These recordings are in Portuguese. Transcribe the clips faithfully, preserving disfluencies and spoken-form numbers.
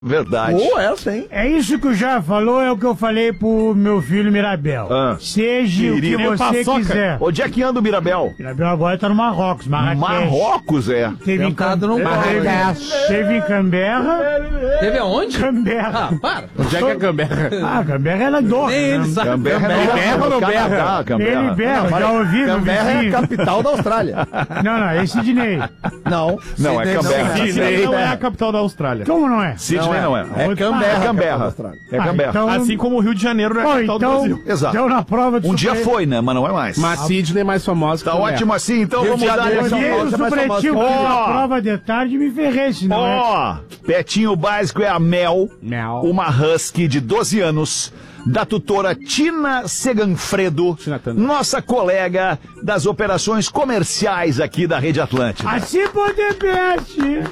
Verdade. Boa essa, hein? É isso que o já falou, é o que eu falei pro meu filho Mirabel. Ah. Seja o que Queria você paçoca. quiser. Onde é que anda o Mirabel? Mirabel agora tá no Marrocos, Marrakech. Marrocos, é. Teve em, Cam... no teve, teve em Canberra. Teve aonde? Canberra. Ah, para. Onde é que é Canberra? Ah, Canberra é na Doha. Nem ele sabe. Canberra Berra ou não berra? Ele berra, já ouvi no Canberra é a vizinho. capital da Austrália. Não, não, é Sidney. Não. Não, é Sydney Canberra. Não, Sydney não é a capital da Austrália. Como não é? Sydney não é. É Canberra. É Canberra. da Austrália. É Ah, Canberra. então- Assim como o Rio de Janeiro não é a Bom, capital do então, Brasil. Exato. então na prova de Um dia Supremo- foi, né? Mas não é mais. Mas Sydney é mais famosa que Tá Canberra. ótimo assim, então Rio vamos de dar Janeiro, Eu São vi Paulo, o você é mais supletinho famoso que- na Ó. prova de tarde e me ferrei, senão é... Ó, petinho básico é a Mel, Mel. uma husky de doze anos, da tutora Tina Seganfredo, Tina Turner. nossa colega das operações comerciais aqui da Rede Atlântica. Assim pode peste.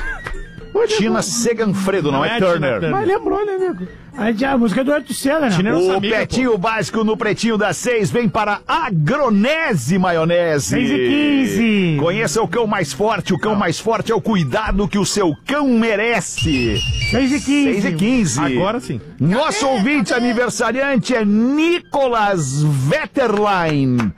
Tina Seganfredo, não, Não é, é Tina Turner. Turner. Mas lembrou, né, nego? A, gente- a música do Arthur Senna, né? Tina- Nossa O amiga, petinho básico no pretinho das seis vem para Agronese Maionese. seis e quinze. Conheça o cão mais forte. O cão mais forte é o cuidado que o seu cão merece. seis e quinze. seis e quinze. Agora sim. Nosso ouvinte aniversariante é Nicolas Vetterlein.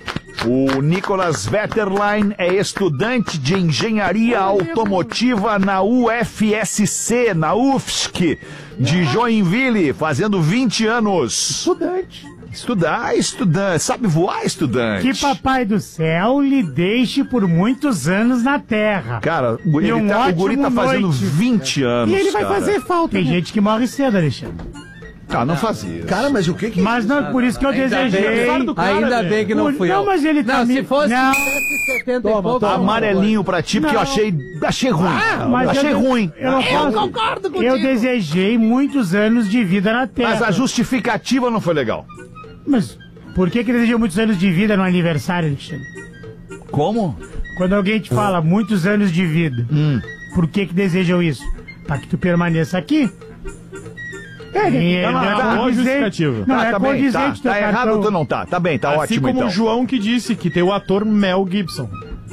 O Nicolas Vetterlein é estudante de engenharia automotiva na U F S C, na U F S C, de Joinville, fazendo vinte anos. Estudante. Estudar, estudante. Sabe voar, estudante? Que papai do céu lhe deixe por muitos anos na terra. Cara, o guri, E um ele tá, o guri tá ótimo fazendo noite. vinte anos, E ele vai cara. fazer falta. Tem gente que morre cedo, Alexandre. Ah, não fazia. Cara, mas o que que... Mas não, por isso que eu desejei. Ainda bem que não Por- fui não, eu. mas ele tá Não, me- se fosse Não. setenta e Toma, pouco... toma. Amarelinho pra ti, porque eu Não. achei, achei ruim. Mas achei eu, ruim. Eu, não Eu posso- concordo contigo. Eu desejei muitos anos de vida na Terra. Mas a justificativa não foi legal. Mas por que que desejou muitos anos de vida no aniversário, Alexandre? Como? Quando alguém te fala muitos anos de vida, Hum. por que que desejam isso? Pra que tu permaneça aqui? É, não, não, é tá bom condizente. justificativo. Não, tá, é tá bem, tá, condizente teu tá errado cartão. tu não tá. Tá bem, tá Assim ótimo como então. o João que disse que tem o ator Mel Gibson.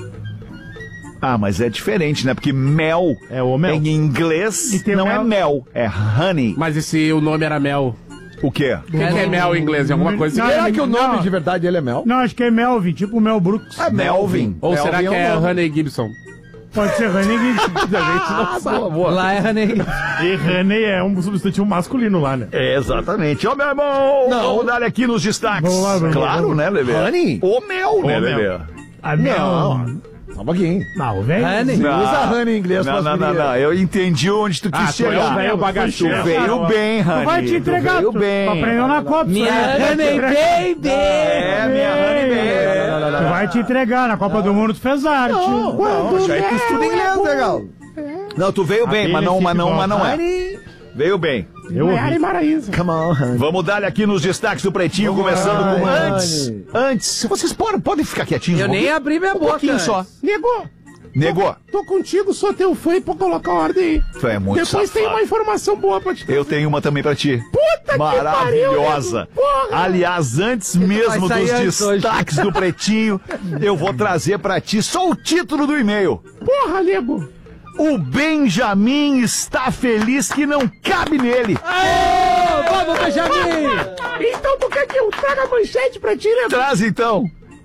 Ah, mas é diferente, né? Porque mel, É o mel. em inglês E tem não mel- é mel, é honey. Mas e se o nome era Mel? O quê? O que é Mel em inglês? É alguma coisa Não, assim? Será que o nome Não. de verdade dele é Mel? Não, acho que é Melvin, tipo o Mel Brooks. É Melvin. Ou Melvin será que é é o nome. Honey Gibson? Pode ser Honey. Ah, boa, boa. Lá é Honey. E Honey é um substantivo masculino lá, né? É, exatamente. Ô, meu irmão, Não. vamos dar aqui nos destaques. Vamos lá, vamos lá. Claro, né, Lelê? Honey? O mel, né, O mel. Lelê? A Mel. Não. Só um pouquinho. Não, velho. Honey. Não. Usa honey em inglês Não, pras não, não, meninas. não. Eu entendi onde tu quis Ah, tu é chegar. o velho Tu bagaceiro. veio bem, Honey. Tu vai te entregar. Tu veio Tu bem. tu aprendeu na Copa. Minha isso aí. Honey Baby! É, minha Honey Baby. Tu vai te entregar. Na Copa do Mundo tu fez arte. Não, isso aí tu estuda inglês, legal. Não, tu veio bem, Aquele mas não, mas não, mas não é. Honey. Veio bem. Eu ouvi. Come on, honey. Vamos dar aqui nos destaques do Pretinho, começando com Ai, antes. Honey. Antes, se vocês podem, podem ficar quietinhos. Eu um nem pouquinho. abri minha Um boca. pouquinho só. Negou, Negou. tô contigo, sou teu fã e pra colocar ordem aí. Tu é muito Depois tem safado. uma informação boa pra te Eu tenho uma também pra ti. Puta Maravilhosa. que pariu, nego. Porra. Aliás, antes mesmo vai sair dos antes destaques do Pretinho, eu vou trazer pra ti só o título do e-mail. Porra, nego. O Benjamin está feliz que não cabe nele. Ô, vamos, Benjamin! Então tu quer que eu traga a manchete pra ti, nego? Traz então.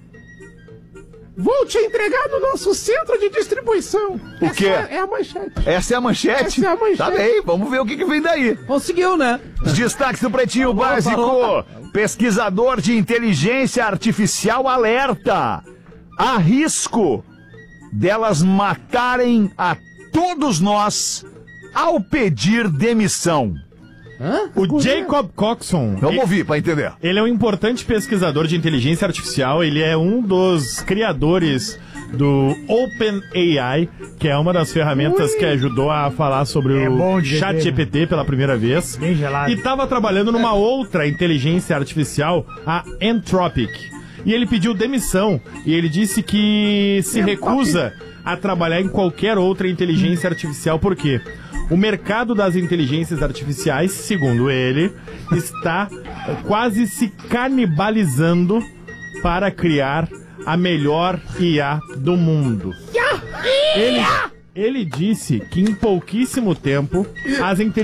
Vou te entregar no nosso centro de distribuição. O quê? Essa é a manchete. Essa é a manchete? Essa é a manchete. Tá bem, vamos ver o que, que vem daí. Conseguiu, né? Os destaques do Pretinho Básico. falou. Pesquisador de inteligência artificial alerta. Há risco delas matarem a todos nós ao pedir demissão. O Jacob Coxon. Vamos ouvir pra entender. Ele é um importante pesquisador de inteligência artificial, ele é um dos criadores do OpenAI, que é uma das ferramentas Ui. que ajudou a falar sobre É o bom de Chat beber, G P T pela primeira vez. Bem gelado. E estava trabalhando numa outra inteligência artificial, a Anthropic. E ele pediu demissão, e ele disse que se recusa a trabalhar em qualquer outra inteligência artificial, por quê? O mercado das inteligências artificiais, segundo ele, está quase se canibalizando para criar a melhor I A do mundo. Ele, Ele disse que em pouquíssimo tempo as inteligências